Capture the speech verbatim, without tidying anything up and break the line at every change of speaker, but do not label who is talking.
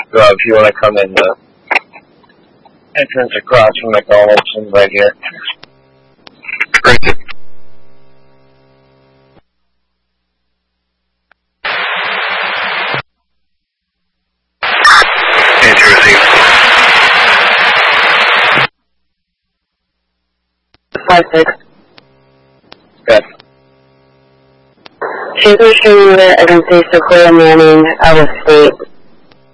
So if you want to come in the entrance across from McDonald's and right here.
Great. Answer received.
Five six.
Good.
Transmission unit, I can say Sequoia Manning, out of state.